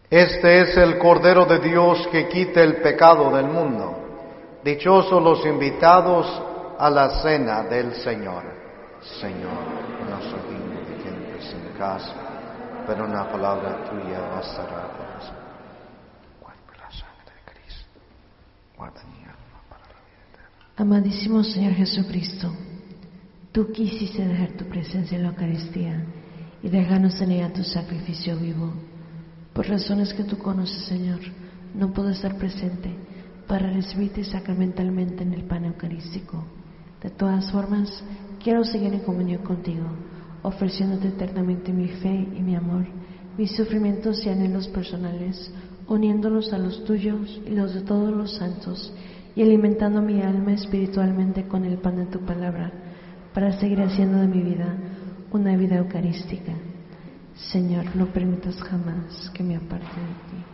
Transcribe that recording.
Este es el Cordero de Dios que quita el pecado del mundo. Dichosos los invitados a la cena del Señor. Señor, no soy digno de que entres en mi casa, pero una palabra tuya bastará para eso. Guarda la sangre de Cristo. Guarda mi alma para la vida eterna. Amadísimo Señor Jesucristo, tú quisiste dejar tu presencia en la Eucaristía y dejarnos en ella tu sacrificio vivo. Por razones que tú conoces, Señor, no puedo estar presente para recibirte sacramentalmente en el pan eucarístico. De todas formas, quiero seguir en comunión contigo, ofreciéndote eternamente mi fe y mi amor, mis sufrimientos y anhelos personales, uniéndolos a los tuyos y los de todos los santos, y alimentando mi alma espiritualmente con el pan de tu palabra, para seguir haciendo de mi vida una vida eucarística. Señor, no permitas jamás que me aparte de ti.